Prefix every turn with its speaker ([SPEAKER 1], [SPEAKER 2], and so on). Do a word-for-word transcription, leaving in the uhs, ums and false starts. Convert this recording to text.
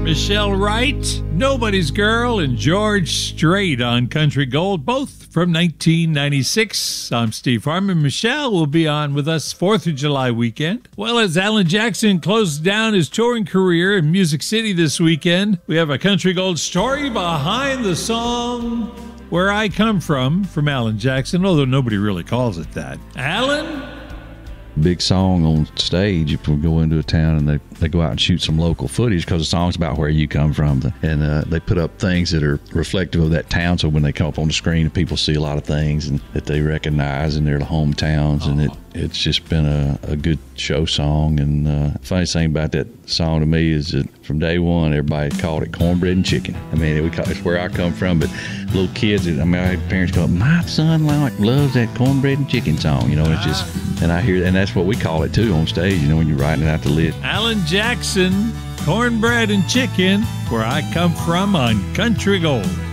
[SPEAKER 1] Michelle Wright, Nobody's Girl, and George Strait on Country Gold, both from nineteen ninety-six. I'm Steve Harmon. Michelle will be on with us fourth of July weekend. Well, as Alan Jackson closed down his touring career in Music City this weekend, we have a Country Gold story behind the song Where I Come From from Alan Jackson, although nobody really calls it that. Alan?
[SPEAKER 2] Big song on stage if we go into a town and they, they go out and shoot some local footage because the song's about where you come from, and uh, they put up things that are reflective of that town, so when they come up on the screen people see a lot of things and that they recognize in their hometowns. And it it's just been a, a good show song. And uh funny thing about that song to me is that from day one everybody called it cornbread and chicken. I mean, we call, it's where I come from, but little kids, I mean, I had parents go, my son like loves that cornbread and chicken song, you know. It's just, and I hear, and that's what we call it too on stage, you know, when you're writing it out the list.
[SPEAKER 1] Alan Jackson, Cornbread and Chicken, Where I Come From on Country Gold.